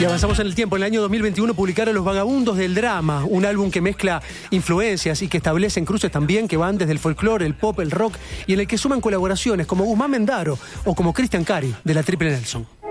Y avanzamos en el tiempo. En el año 2021 publicaron Los Vagabundos del Drama, un álbum que mezcla influencias y que establecen cruces también que van desde el folclore, el pop, el rock, y en el que suman colaboraciones como Guzmán Mendaro o como Cristian Cari de la Triple Nelson.